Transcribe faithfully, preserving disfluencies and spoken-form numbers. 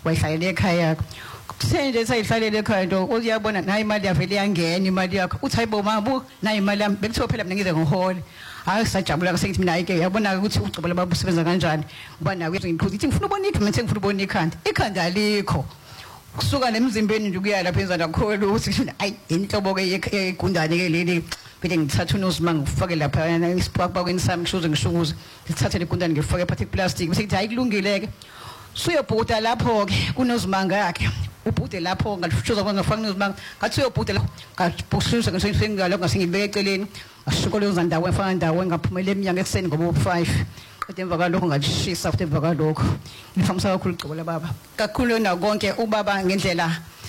wayihlalele ekhaya yakho senje sayihlalele ekhaya nto uyabona nayi imali yavele yangena imali yakho uthi hayibo mabu nayi imali yami bekuthiwa phela mina ngize ngihole hayi sajabula kasekithi mina ayike yabona ukuthi ucibela baba usebenza kanjani uba nawe ngiqhuza ithi ngifuna ubona ikho manje ngifuna ubona ikhanda ikhanda alikho kusuka nemzimbeni nje kuya lapha enzana kakhulu ukuthi ayi inhlobo ke egundane ke leli bese ngithatha unozima ngifake lapha isipakweni sami ngishuze ngishukuze ngithathe le gundane ngifake phakathi plastic bese ngithi hayi kulungile ke suyobhuda lapho ke kunozimanga yakhe ubhude lapho ngashuza kwangafaka unozimanga ngathi uyobhuda lapho ngabushuza ngisengalo ngasengibeke eceleni asukole uzandawo efana ndawo ngaphumela eminyaka ekseni ngoba five qede emva kalokho ngashisa futhi emva kalokho ngifamisa kakhulu ugcobela baba kakhulu na konke ubaba ngendlela